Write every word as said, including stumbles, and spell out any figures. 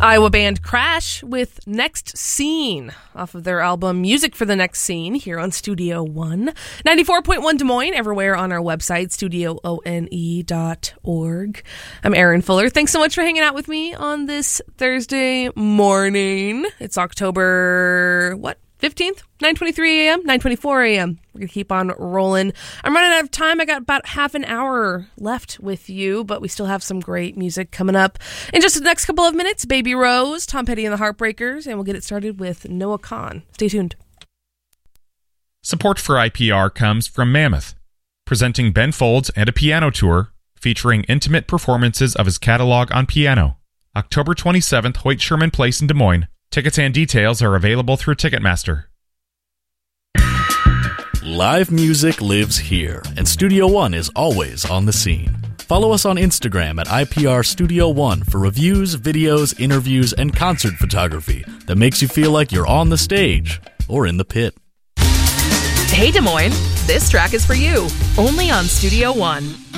Iowa band Crash with Next Scene off of their album Music for the Next Scene here on Studio One. ninety-four point one Des Moines, everywhere on our website, studio one dot org. I'm Erin Fuller. Thanks so much for hanging out with me on this Thursday morning. It's October, what, fifteenth? nine twenty-three a.m., nine twenty-four a.m. We're going to keep on rolling. I'm running out of time. I got about half an hour left with you, but we still have some great music coming up. In just the next couple of minutes, Baby Rose, Tom Petty and the Heartbreakers, and we'll get it started with Noah Kahan. Stay tuned. Support for I P R comes from Mammoth, presenting Ben Folds and a piano tour featuring intimate performances of his catalog on piano. October twenty-seventh, Hoyt Sherman Place in Des Moines. Tickets and details are available through Ticketmaster. Live music lives here, and Studio One is always on the scene. Follow us on Instagram at I P R Studio One for reviews, videos, interviews, and concert photography that makes you feel like you're on the stage or in the pit. Hey Des Moines, this track is for you, only on Studio One.